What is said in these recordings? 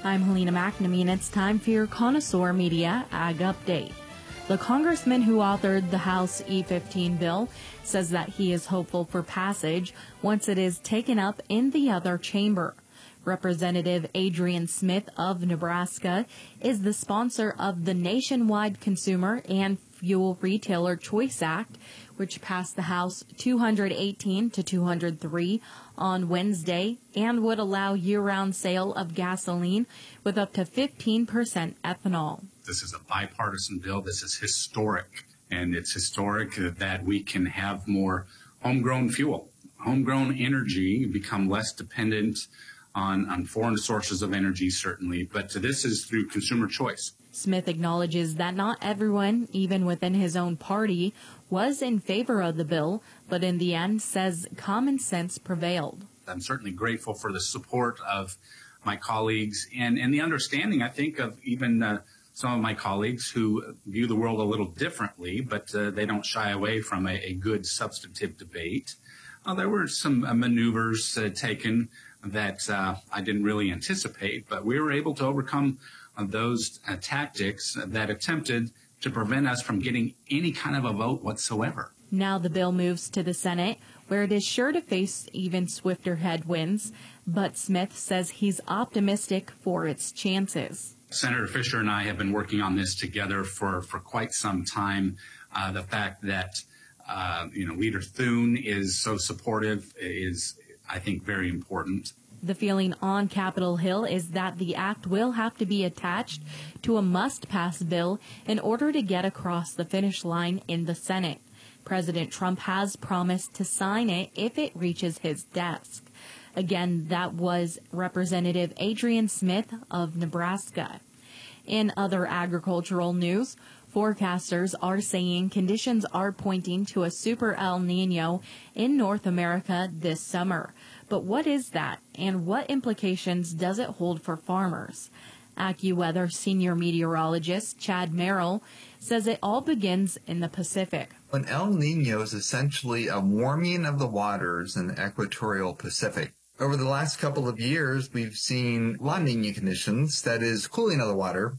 I'm Helena McNamee, and it's time for your Connoisseur Media Ag Update. The congressman who authored the House E-15 bill says that he is hopeful for passage once it is taken up in the other chamber. Representative Adrian Smith of Nebraska is the sponsor of the Nationwide Consumer and Fuel Retailer Choice Act, which passed the House 218 to 203 on Wednesday and would allow year-round sale of gasoline with up to 15% ethanol. This is a bipartisan bill. This is historic, and it's historic that we can have more homegrown fuel, homegrown energy, become less dependent on foreign sources of energy, certainly, but this is through consumer choice. Smith acknowledges that not everyone, even within his own party, was in favor of the bill, but in the end says common sense prevailed. I'm certainly grateful for the support of my colleagues and the understanding, I think, of even some of my colleagues who view the world a little differently, but they don't shy away from a good substantive debate. There were some maneuvers taken that I didn't really anticipate, but we were able to overcome those tactics that attempted to prevent us from getting any kind of a vote whatsoever. Now the bill moves to the Senate, where it is sure to face even swifter headwinds, but Smith says he's optimistic for its chances. Senator Fisher and I have been working on this together for quite some time. The fact that Leader Thune is so supportive is, I think, very important. The feeling on Capitol Hill is that the act will have to be attached to a must-pass bill in order to get across the finish line in the Senate. President Trump has promised to sign it if it reaches his desk. Again, that was Representative Adrian Smith of Nebraska. In other agricultural news, forecasters are saying conditions are pointing to a super El Nino in North America this summer. But what is that, and what implications does it hold for farmers? AccuWeather senior meteorologist Chad Merrill says it all begins in the Pacific. An El Nino is essentially a warming of the waters in the equatorial Pacific. Over the last couple of years, we've seen La Nina conditions, that is, cooling of the water.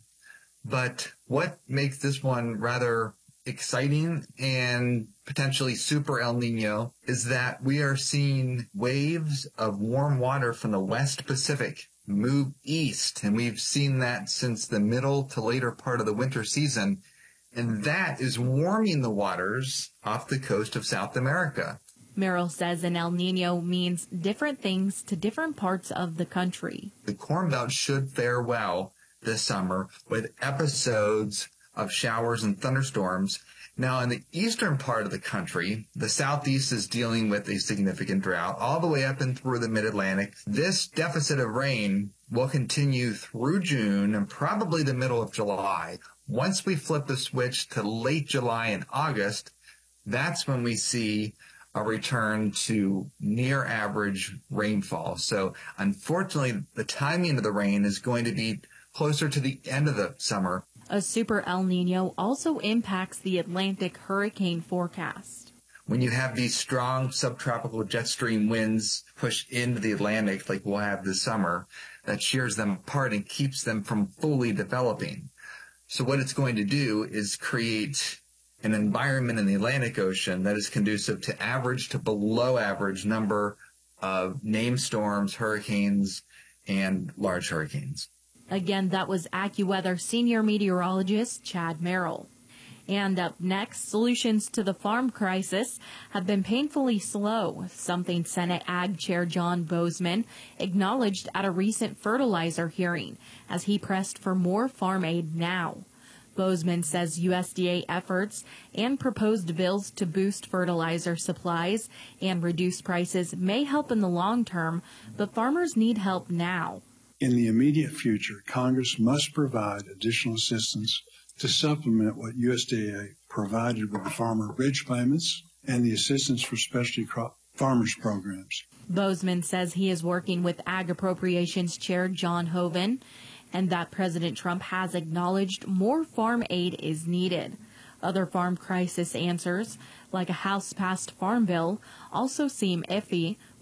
But what makes this one rather exciting and potentially super El Nino is that we are seeing waves of warm water from the West Pacific move east, and we've seen that since the middle to later part of the winter season, and that is warming the waters off the coast of South America. Merrill says an El Nino means different things to different parts of the country. The Corn Belt should fare well this summer with episodes of showers and thunderstorms. Now, in the eastern part of the country, the southeast is dealing with a significant drought all the way up and through the mid-Atlantic. This deficit of rain will continue through June and probably the middle of July. Once we flip the switch to late July and August, that's when we see a return to near average rainfall. So unfortunately, the timing of the rain is going to be closer to the end of the summer. A super El Nino also impacts the Atlantic hurricane forecast. When you have these strong subtropical jet stream winds push into the Atlantic like we'll have this summer, that shears them apart and keeps them from fully developing. So what it's going to do is create an environment in the Atlantic Ocean that is conducive to average to below average number of named storms, hurricanes, and large hurricanes. Again, that was AccuWeather senior meteorologist Chad Merrill. And up next, solutions to the farm crisis have been painfully slow, something Senate Ag Chair John Boozman acknowledged at a recent fertilizer hearing as he pressed for more farm aid now. Boozman says USDA efforts and proposed bills to boost fertilizer supplies and reduce prices may help in the long term, but farmers need help now. In the immediate future, Congress must provide additional assistance to supplement what USDA provided with the farmer bridge payments and the assistance for specialty crop farmers programs. Boozman says he is working with Ag Appropriations Chair John Hoeven and that President Trump has acknowledged more farm aid is needed. Other farm crisis answers, like a House-passed farm bill, also seem iffy,